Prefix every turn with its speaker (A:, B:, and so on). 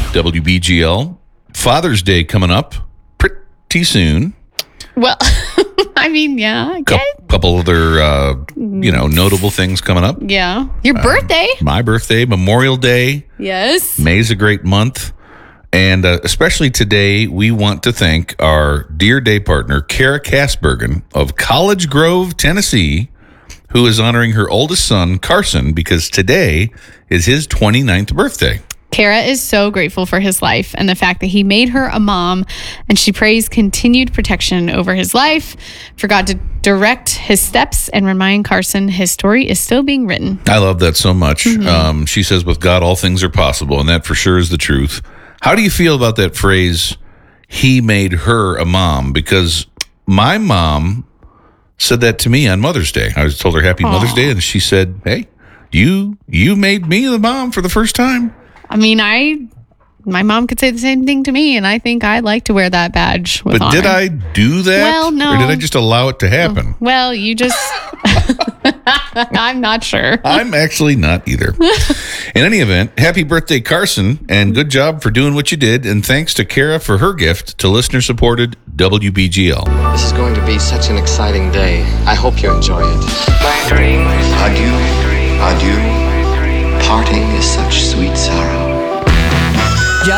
A: WBGL. Father's Day coming up pretty soon.
B: Well, I mean, yeah. Okay.
A: Couple other, notable things coming up.
B: Yeah. Your birthday.
A: My birthday, Memorial Day.
B: Yes.
A: May's a great month. And especially today, we want to thank our dear day partner, Kara Kasbergen of College Grove, Tennessee, who is honoring her oldest son, Carson, because today is his 29th birthday.
B: Kara is so grateful for his life and the fact that he made her a mom, and she prays continued protection over his life, for God to direct his steps and remind Carson his story is still being written.
A: I love that so much. She says, with God, all things are possible, and that for sure is the truth. How do you feel about that phrase, he made her a mom? Because my mom said that to me on Mother's Day. I told her Happy Mother's Day, and she said, hey, you made me the mom for the first time.
B: I mean, my mom could say the same thing to me, and I think I'd like to wear that badge with honor.
A: Did I do that?
B: Well, no.
A: Or did I just allow it to happen?
B: Well, you just... I'm not sure.
A: I'm actually not either. In any event, happy birthday, Carson, and good job for doing what you did, and thanks to Kara for her gift to listener-supported WBGL.
C: This is going to be such an exciting day. I hope you enjoy it.
D: Adieu, adieu. Parting is such sweet sorrow.